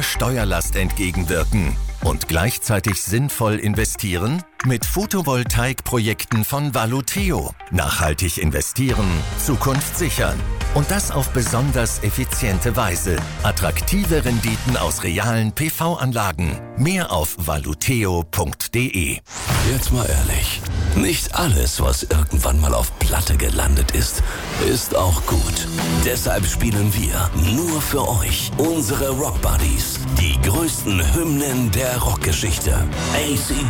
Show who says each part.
Speaker 1: hoher Steuerlast entgegenwirken und gleichzeitig sinnvoll investieren? Mit Photovoltaikprojekten von Valuteo. Nachhaltig investieren, Zukunft sichern. Und das auf besonders effiziente Weise. Attraktive Renditen aus realen PV-Anlagen. Mehr auf valuteo.de.
Speaker 2: Jetzt mal ehrlich, nicht alles, was irgendwann mal auf Platte gelandet ist, ist auch gut. Deshalb spielen wir nur für euch unsere Rock Buddies. Die größten Hymnen der Rockgeschichte. AC/DC,